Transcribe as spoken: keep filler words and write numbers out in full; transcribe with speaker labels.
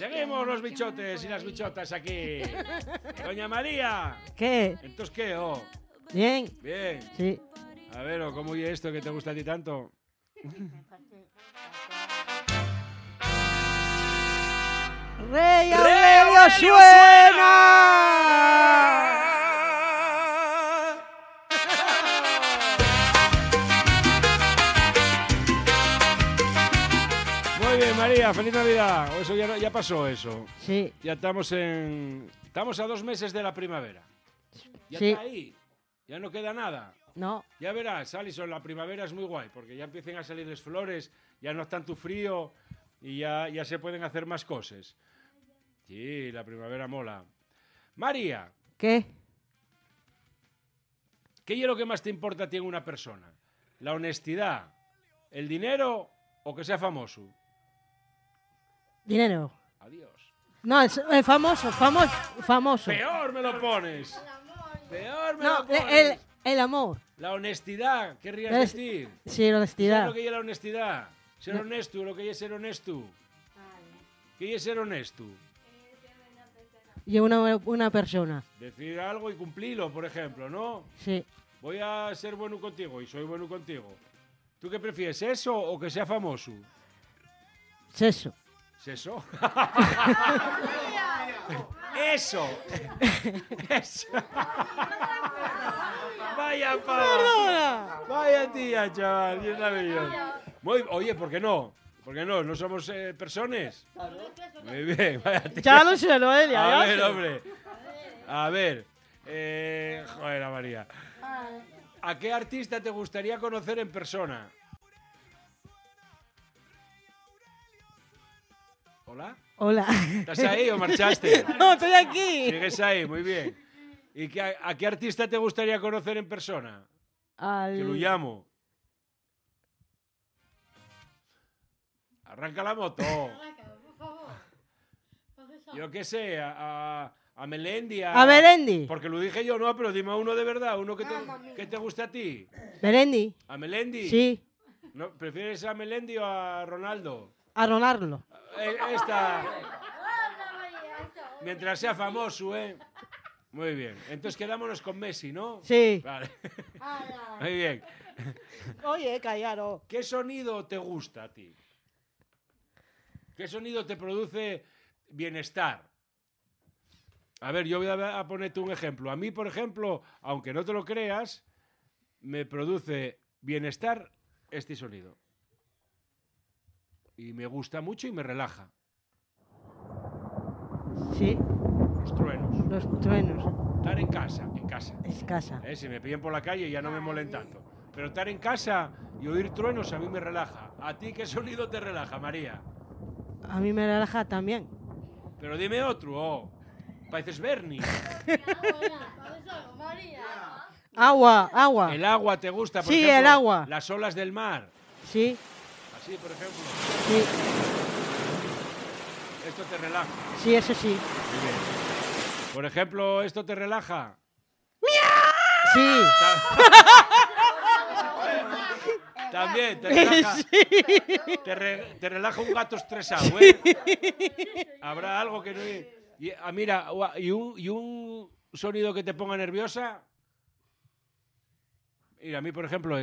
Speaker 1: Seguimos los bichotes y las bichotas aquí. Doña María.
Speaker 2: ¿Qué?
Speaker 1: ¿Entonces qué, oh?
Speaker 2: Bien.
Speaker 1: Bien.
Speaker 2: Sí.
Speaker 1: A ver, oh, ¿cómo oye esto que te gusta a ti tanto?
Speaker 2: ¡Rey
Speaker 1: Aurelio
Speaker 2: Aurelio suena!
Speaker 1: Muy bien, María, feliz Navidad. O eso ya, no- ya pasó eso.
Speaker 2: Sí.
Speaker 1: Ya estamos en... Estamos a dos meses de la primavera. Ya
Speaker 2: Sí.
Speaker 1: está ahí. Ya no queda nada.
Speaker 2: No.
Speaker 1: Ya verás, Alison, la primavera es muy guay, porque ya empiezan a salirles flores, ya no es tanto frío y ya, ya se pueden hacer más cosas. Sí, la primavera mola. María,
Speaker 2: ¿Qué?
Speaker 1: ¿qué es lo que más te importa a ti en una persona? ¿La honestidad, el dinero o que sea famoso?
Speaker 2: Dinero.
Speaker 1: Adiós.
Speaker 2: No, es, es famoso, famoso, famoso.
Speaker 1: Peor me lo pones. Peor me
Speaker 2: No,
Speaker 1: lo pones.
Speaker 2: el, el amor.
Speaker 1: La honestidad, querrías
Speaker 2: Es-
Speaker 1: decir.
Speaker 2: Sí, la
Speaker 1: ¿Sabes
Speaker 2: honestidad.
Speaker 1: lo que es la honestidad? Ser
Speaker 2: No.
Speaker 1: honesto, lo que es ser honesto. ¿Qué es ser honesto?
Speaker 2: Y una, una persona.
Speaker 1: Decir algo y cumplirlo, por ejemplo, ¿no?
Speaker 2: Sí.
Speaker 1: Voy a ser bueno contigo y soy bueno contigo. ¿Tú qué prefieres, eso o que sea famoso?
Speaker 2: Es eso.
Speaker 1: ¿Es eso? Eso. Eso. Vaya pava. Vaya tía, chaval. Dios la millón. Muy, oye, ¿por qué no? ¿Por qué no? ¿No somos eh, personas? Muy bien, vaya tía.
Speaker 2: Ya lo sé, Noelia.
Speaker 1: A
Speaker 2: ya
Speaker 1: ver,
Speaker 2: sé.
Speaker 1: hombre. A ver. Eh, joder, a María. ¿A qué artista te gustaría conocer en persona? ¿Hola?
Speaker 2: Hola.
Speaker 1: ¿Estás ahí o marchaste?
Speaker 2: No, estoy aquí.
Speaker 1: Sigues ahí, muy bien. ¿Y qué, a, a qué artista te gustaría conocer en persona?
Speaker 2: Al...
Speaker 1: Que lo llamo. Arranca la moto. Yo qué sé, a, a, a Melendi.
Speaker 2: A Melendi.
Speaker 1: Porque lo dije yo, no, pero dime uno de verdad, uno que te, que te guste a ti.
Speaker 2: Melendi.
Speaker 1: ¿A Melendi?
Speaker 2: Sí.
Speaker 1: ¿No, ¿Prefieres a Melendi o a Ronaldo?
Speaker 2: A Ronaldo.
Speaker 1: Eh, Esta. Mientras sea famoso, ¿eh? Muy bien. Entonces quedámonos con Messi, ¿no?
Speaker 2: Sí.
Speaker 1: Vale. Muy bien.
Speaker 2: Oye, callado.
Speaker 1: ¿Qué sonido te gusta a ti? ¿Qué sonido te produce bienestar? A ver, yo voy a, a ponerte un ejemplo. A mí, por ejemplo, aunque no te lo creas, me produce bienestar este sonido. Y me gusta mucho y me relaja.
Speaker 2: Sí.
Speaker 1: Los truenos.
Speaker 2: Los truenos.
Speaker 1: Estar en casa, en casa.
Speaker 2: Es casa.
Speaker 1: Eh, si me pillan por la calle ya no me molen tanto. Pero estar en casa y oír truenos a mí me relaja. ¿A ti qué sonido te relaja, María?
Speaker 2: A mí me relaja también.
Speaker 1: Pero dime otro, oh. Pareces Bernie.
Speaker 2: Agua, agua.
Speaker 1: El agua te gusta, por
Speaker 2: Sí,
Speaker 1: ejemplo,
Speaker 2: el agua.
Speaker 1: las olas del mar.
Speaker 2: Sí,
Speaker 1: Así, por ejemplo.
Speaker 2: sí.
Speaker 1: Esto te relaja.
Speaker 2: Sí, eso sí.
Speaker 1: Muy bien. Por ejemplo, ¿esto te relaja?
Speaker 2: Sí.
Speaker 1: También, te relaja. Te, re- te relaja un gato estresado, ¿eh? Habrá algo que no... Y, ah, mira, ua- ¿y un, ¿y un sonido que te ponga nerviosa? Mira, a mí, por ejemplo,